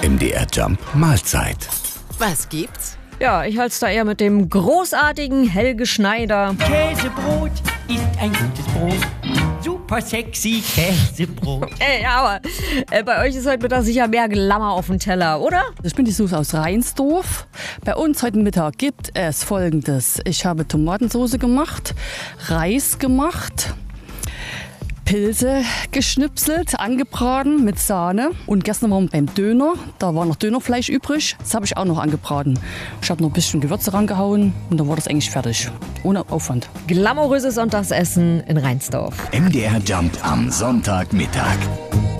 MDR Jump Mahlzeit. Was gibt's? Ja, ich halte es da eher mit dem großartigen Helge Schneider. Käsebrot ist ein gutes Brot. Super sexy Käsebrot. Ey, aber bei euch ist heute Mittag sicher mehr Glamour auf dem Teller, oder? Ich bin die Sus aus Reinsdorf. Bei uns heute Mittag gibt es Folgendes. Ich habe Tomatensauce gemacht, Reis gemacht, Pilze geschnipselt, angebraten mit Sahne. Und gestern waren wir beim Döner. Da war noch Dönerfleisch übrig. Das habe ich auch noch angebraten. Ich habe noch ein bisschen Gewürze rangehauen und dann war das eigentlich fertig. Ohne Aufwand. Glamouröses Sonntagsessen in Reinsdorf. MDR Jump am Sonntagmittag.